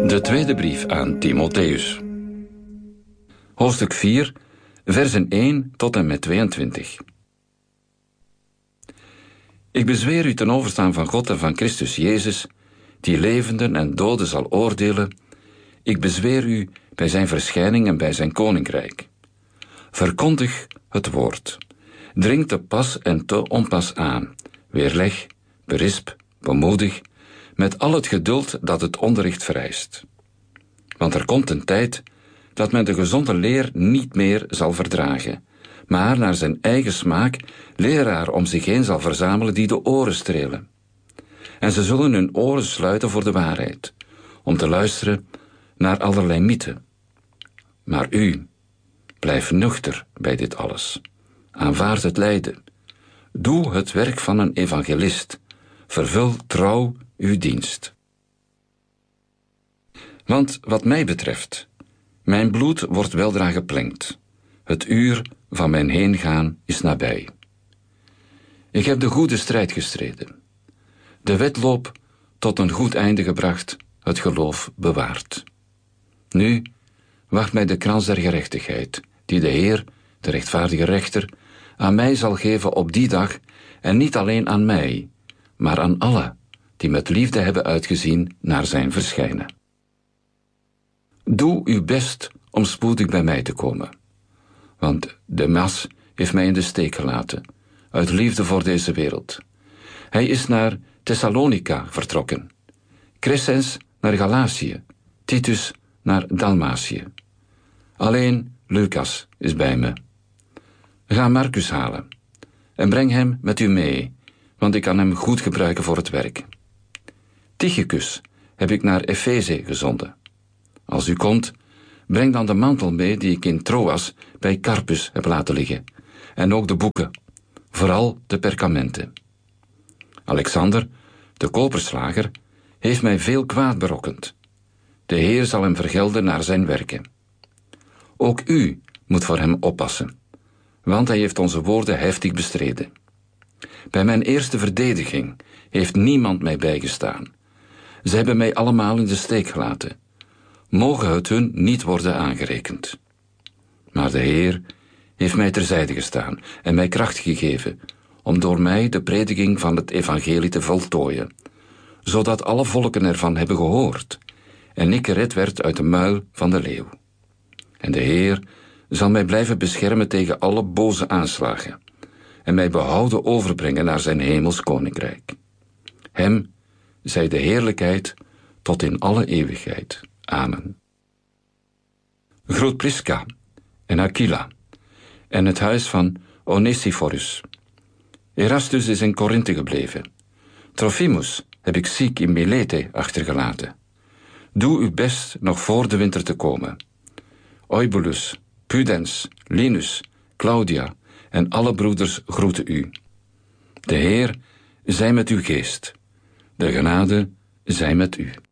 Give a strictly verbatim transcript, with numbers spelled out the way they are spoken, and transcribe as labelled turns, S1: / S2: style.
S1: De tweede brief aan Timotheus. Hoofdstuk vier, versen één tot en met tweeëntwintig. Ik bezweer u ten overstaan van God en van Christus Jezus, die levenden en doden zal oordelen. Ik bezweer u bij zijn verschijning en bij zijn koninkrijk. Verkondig het woord. Dring te pas en te onpas aan. Weerleg, berisp, bemoedig, met al het geduld dat het onderricht vereist. Want er komt een tijd dat men de gezonde leer niet meer zal verdragen, maar naar zijn eigen smaak leraar om zich heen zal verzamelen die de oren strelen. En ze zullen hun oren sluiten voor de waarheid, om te luisteren naar allerlei mythen. Maar u, blijf nuchter bij dit alles. Aanvaard het lijden. Doe het werk van een evangelist. Vervul trouw uw dienst. Want wat mij betreft, mijn bloed wordt weldra geplengd. Het uur van mijn heengaan is nabij. Ik heb de goede strijd gestreden. De wedloop tot een goed einde gebracht, het geloof bewaard. Nu wacht mij de krans der gerechtigheid, die de Heer, de rechtvaardige rechter, aan mij zal geven op die dag, en niet alleen aan mij, maar aan allen die met liefde hebben uitgezien naar zijn verschijnen. Doe uw best om spoedig bij mij te komen, want Demas heeft mij in de steek gelaten, uit liefde voor deze wereld. Hij is naar Thessalonica vertrokken, Crescens naar Galatië, Titus naar Dalmatië. Alleen Lucas is bij me. Ga Marcus halen en breng hem met u mee, want ik kan hem goed gebruiken voor het werk. Tychicus heb ik naar Efeze gezonden. Als u komt, breng dan de mantel mee die ik in Troas bij Carpus heb laten liggen, en ook de boeken, vooral de perkamenten. Alexander, de koperslager, heeft mij veel kwaad berokkend. De Heer zal hem vergelden naar zijn werken. Ook u moet voor hem oppassen, want hij heeft onze woorden heftig bestreden. Bij mijn eerste verdediging heeft niemand mij bijgestaan. Ze hebben mij allemaal in de steek gelaten. Mogen het hun niet worden aangerekend. Maar de Heer heeft mij terzijde gestaan en mij kracht gegeven om door mij de prediking van het evangelie te voltooien, zodat alle volken ervan hebben gehoord en ik gered werd uit de muil van de leeuw. En de Heer zal mij blijven beschermen tegen alle boze aanslagen en mij behouden overbrengen naar zijn hemels koninkrijk. Hem zij de heerlijkheid tot in alle eeuwigheid. Amen. Groet Prisca en Aquila en het huis van Onesiphorus. Erastus is in Korinthe gebleven. Trophimus heb ik ziek in Milete achtergelaten. Doe uw best nog voor de winter te komen. Eubulus, Pudens, Linus, Claudia en alle broeders groeten u. De Heer zij met uw geest. De genade zij met u.